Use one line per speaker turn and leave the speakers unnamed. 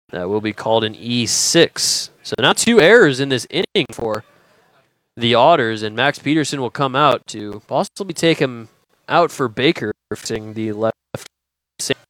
That will be called an E6. So now 2 errors in this inning for the Otters, and Max Peterson will come out to possibly take him out for Baker, fixing the left.